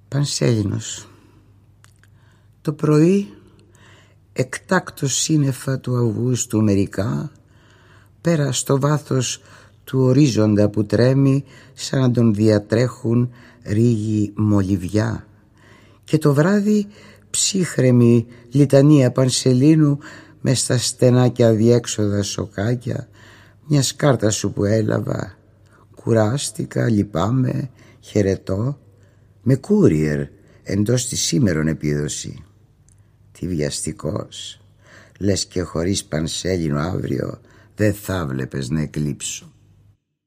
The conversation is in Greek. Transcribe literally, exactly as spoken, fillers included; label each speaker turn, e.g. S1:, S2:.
S1: Πανσέλινος. Το πρωί, εκτάκτως σύννεφα του Αυγούστου μερικά, πέρα στο βάθος του ορίζοντα που τρέμει σαν να τον διατρέχουν ρίγη μολυβιά, και το βράδυ ψύχρεμη λιτανία Πανσελίνου μες στα στενά και αδιέξοδα σοκάκια μιας κάρτας σου που έλαβα. Κουράστηκα, λυπάμαι, χαιρετώ, με κούριερ εντός της σήμερον επίδοση. Τι βιαστικός, λες και χωρίς Πανσέλινο αύριο δεν θα βλέπες να εκλείψω.